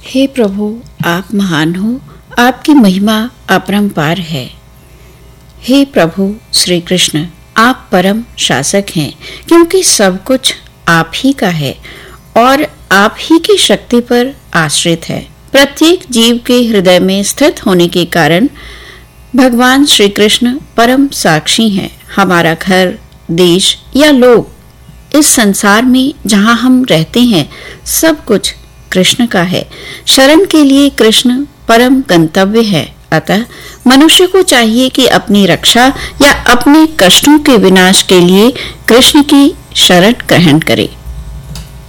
हे प्रभु, आप महान हो, आपकी महिमा अपरंपार है। हे प्रभु श्री कृष्ण, आप परम शासक हैं, क्योंकि सब कुछ आप ही का है और आप ही की शक्ति पर आश्रित है। प्रत्येक जीव के हृदय में स्थित होने के कारण भगवान श्री कृष्ण परम साक्षी हैं। हमारा घर, देश या लोग, इस संसार में जहाँ हम रहते हैं, सब कुछ कृष्ण का है। शरण के लिए कृष्ण परम गंतव्य है। अतः मनुष्य को चाहिए कि अपनी रक्षा या अपने कष्टों के विनाश के लिए कृष्ण की शरण ग्रहण करे।